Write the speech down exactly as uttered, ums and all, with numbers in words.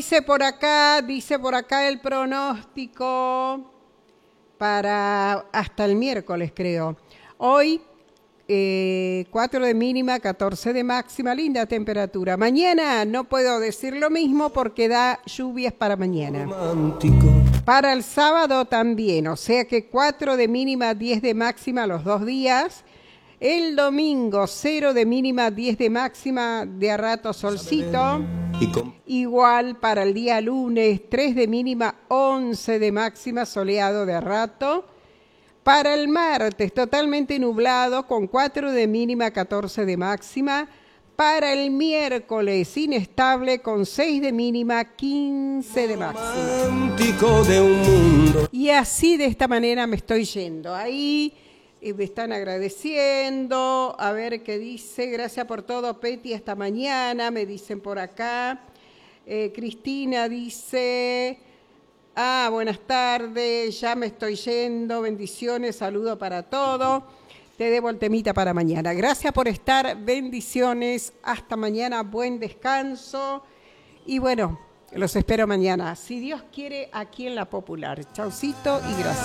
Dice por acá, dice por acá el pronóstico para hasta el miércoles, creo. Hoy, eh, cuatro de mínima, catorce de máxima, linda temperatura. Mañana no puedo decir lo mismo porque da lluvias para mañana. Romántico. Para el sábado también, o sea que cuatro de mínima, diez de máxima los dos días. El domingo, cero de mínima, diez de máxima, de a rato solcito. Igual para el día lunes, tres de mínima, once de máxima, soleado de a rato. Para el martes, totalmente nublado, con cuatro de mínima, catorce de máxima. Para el miércoles, inestable, con seis de mínima, quince de máxima. De un mundo. Y así, de esta manera, me estoy yendo. Ahí eh, me están agradeciendo. A ver qué dice. Gracias por todo, Peti, hasta mañana, me dicen por acá. Eh, Cristina dice... Ah, buenas tardes, ya me estoy yendo, bendiciones, saludo para todo. Te debo el temita para mañana. Gracias por estar, bendiciones, hasta mañana, buen descanso. Y bueno, los espero mañana, si Dios quiere, aquí en La Popular. Chaucito y gracias.